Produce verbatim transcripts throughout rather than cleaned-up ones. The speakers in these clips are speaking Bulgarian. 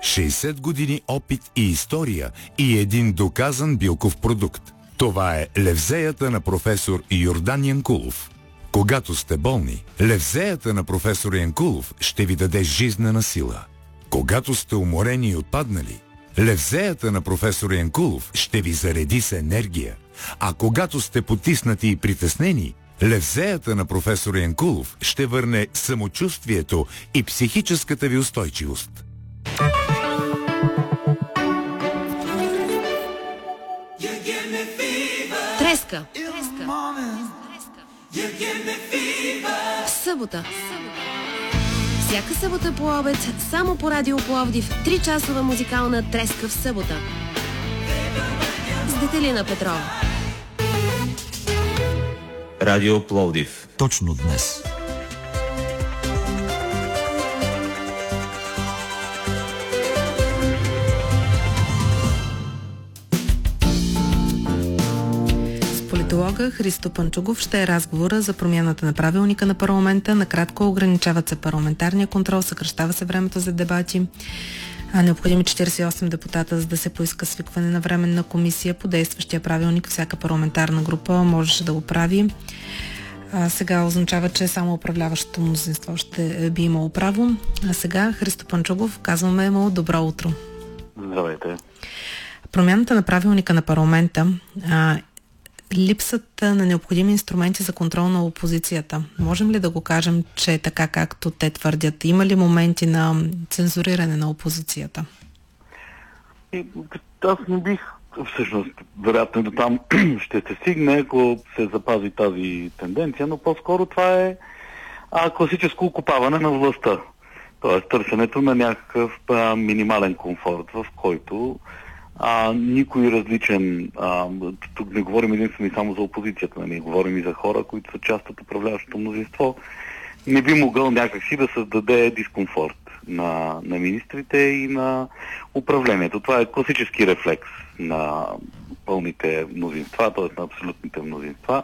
шейсет години опит и история и един доказан билков продукт. Това е левзеята на професор Йордан Янкулов. Когато сте болни, левзеята на професор Янкулов ще ви даде жизнена сила. Когато сте уморени и отпаднали, левзеята на професор Янкулов ще ви зареди с енергия. А когато сте потиснати и притеснени, левзеята на професор Янкулов ще върне самочувствието и психическата ви устойчивост. Треска. Събота. Всяка събота по обед, само по Радио Пловдив, тричасова музикална треска в събота. С Детелина Петрова. Радио Пловдив. Точно днес. Политолога Христо Панчугов ще е разговора за промяната на правилника на парламента. Накратко ограничават се парламентарния контрол, съкращава се времето за дебати. А необходими четиридесет и осем депутата, за да се поиска свикване на временна комисия. По действащия правилник всяка парламентарна група можеше да го прави. А сега означава, че само управляващото мнозинство ще би имало право. А сега Христо Панчугов, казваме му добро утро. Здравейте. Промяната на правилника на парламента, а, липсата на необходими инструменти за контрол на опозицията. Можем ли да го кажем, че е така, както те твърдят? Има ли моменти на цензуриране на опозицията? И, аз не бих, всъщност, вероятно до там ще се стигне, ако се запази тази тенденция, но по-скоро това е а, класическо окупаване на властта. Тоест търсенето на някакъв а, минимален комфорт, в който А, никой различен, а, тук не говорим единствено и само за опозицията, не говорим и за хора, които са част от управляващото мнозинство, не би могъл някакси да създаде дискомфорт на, на министрите и на управлението. Това е класически рефлекс на пълните мнозинства, т.е. на абсолютните мнозинства.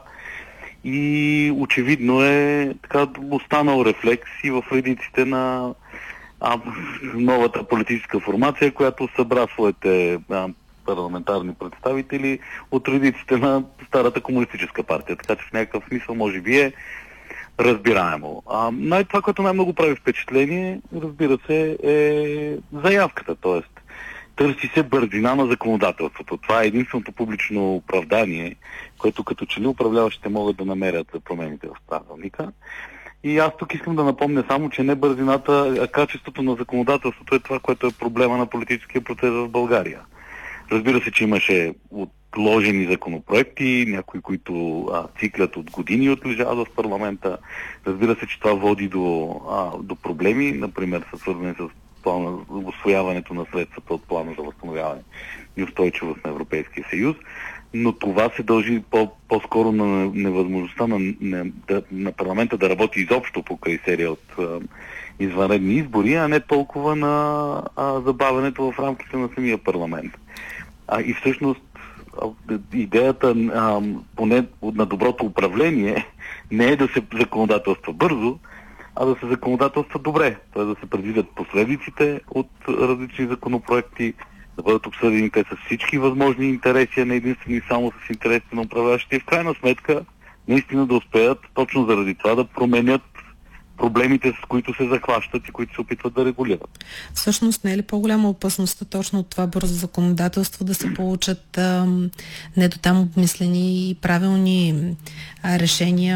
И очевидно е така останал рефлекс и в редиците на А, новата политическа формация, която събра своите а, парламентарни представители от редиците на старата комунистическа партия. Така че в някакъв смисъл може би е разбираемо. А, най- това, което най-много прави впечатление, разбира се, е заявката. Т.е. търси се бързина на законодателството. Това е единственото публично оправдание, което като че ли управляващите могат да намерят за промените в правилника. И аз тук искам да напомня само, че не бързината, а качеството на законодателството е това, което е проблема на политическия процес в България. Разбира се, че имаше отложени законопроекти, някои, които а, циклят от години отлежават в парламента. Разбира се, че това води до, а, до проблеми, например, са свързани с плана, усвояването на средствата от плана за възстановяване и устойчивост на Европейския съюз. Но това се дължи по- по-скоро на невъзможността на, на, на парламента да работи изобщо покрай серия от а, извънредни избори, а не толкова на а, забавянето в рамките на самия парламент. А, и всъщност а, идеята а, поне на доброто управление не е да се законодателства бързо, а да се законодателства добре. Т.е. да се предвидят последиците от различни законопроекти, да бъдат обсъдени те с всички възможни интереси, а не единствено и само с интересите на управляващите и в крайна сметка наистина да успеят точно заради това да променят проблемите, с които се захващат и които се опитват да регулират. Всъщност не е ли по-голяма опасността точно от това бързо законодателство да се получат а, не до там обмислени и правилни а, решения?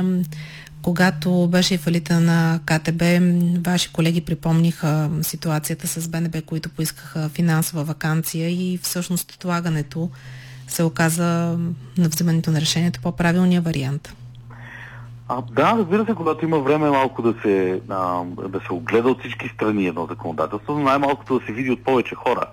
Когато беше и фалита на КТБ, ваши колеги припомниха ситуацията с БНБ, които поискаха финансова ваканция и всъщност отлагането се оказа на вземането на решението по-правилния вариант. А, да, разбира се, когато има време малко да се, а, да се огледа от всички страни едно законодателство, но най-малкото да се види от повече хора.